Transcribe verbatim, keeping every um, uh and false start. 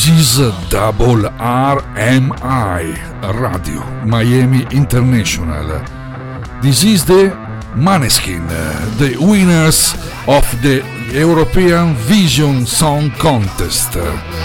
This is Double R M I Radio Miami International. This is the Maneskin, the winners of the European Vision Song Contest.